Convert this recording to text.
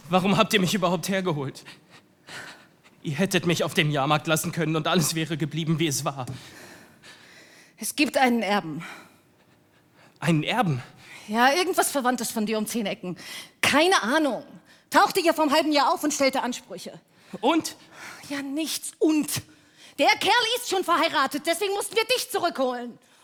Warum habt ihr mich überhaupt hergeholt? Ihr hättet mich auf dem Jahrmarkt lassen können und alles wäre geblieben, wie es war. Es gibt einen Erben. Einen Erben? Ja, irgendwas Verwandtes von dir um 10 Ecken. Keine Ahnung. Tauchte hier vor einem halben Jahr auf und stellte Ansprüche. Und? Ja, nichts und. Der Kerl ist schon verheiratet, deswegen mussten wir dich zurückholen.